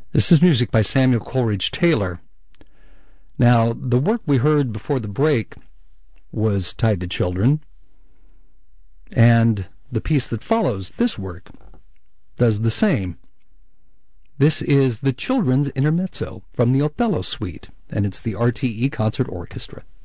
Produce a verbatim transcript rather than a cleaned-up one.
This is music by Samuel Coleridge Taylor. Now, the work we heard before the break was tied to children, and the piece that follows, this work, does the same. This is the Children's Intermezzo from the Othello Suite, and it's the R T E Concert Orchestra.